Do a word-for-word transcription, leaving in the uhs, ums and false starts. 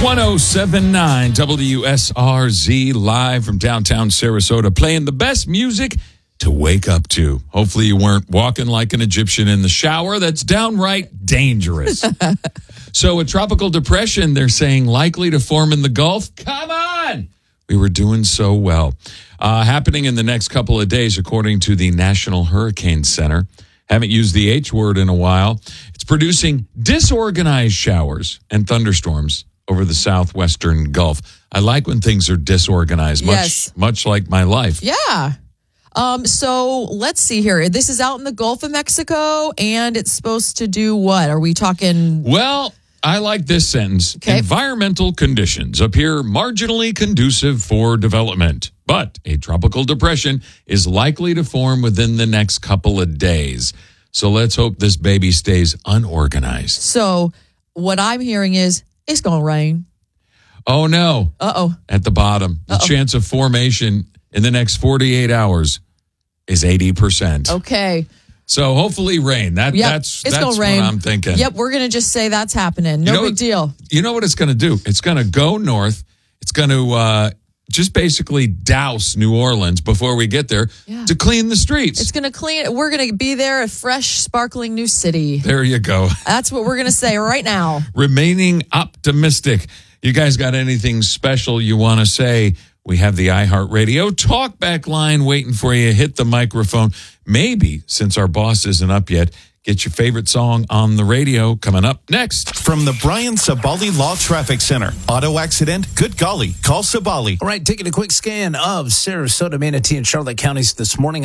one oh seven point nine W S R Z live from downtown Sarasota, playing the best music to wake up to. Hopefully you weren't walking like an Egyptian in the shower. That's downright dangerous. So a tropical depression, they're saying, likely to form in the Gulf. Come on! We were doing so well. Uh, happening in the next couple of days, according to the National Hurricane Center. Haven't used the H word in a while. It's producing disorganized showers and thunderstorms over the southwestern Gulf. I like when things are disorganized, much, yes. much like my life. Yeah. Um, so let's see here. This is out in the Gulf of Mexico, and it's supposed to do what? Are we talking? Well, I like this sentence. Okay. Environmental conditions appear marginally conducive for development, but a tropical depression is likely to form within the next couple of days. So let's hope this baby stays unorganized. So what I'm hearing is it's going to rain. Oh, no. Uh-oh. At the bottom, the Uh-oh. chance of formation in the next forty-eight hours is eighty percent. Okay. So hopefully rain. That Yep. that's it's that's gonna what rain. I'm thinking. Yep, we're going to just say that's happening. No You know big what- deal. You know what it's going to do? It's going to go north. It's going to uh, just basically douse New Orleans before we get there Yeah. to clean the streets. It's going to clean. We're going to be there, a fresh, sparkling new city. There you go. That's what we're going to say right now. Remaining optimistic. You guys got anything special you want to say? We have the iHeartRadio talkback line waiting for you. Hit the microphone. Maybe, since our boss isn't up yet, get your favorite song on the radio coming up next. From the Brian Sabali Law Traffic Center. Auto accident? Good golly. Call Sabali. All right, taking a quick scan of Sarasota, Manatee, and Charlotte counties this morning.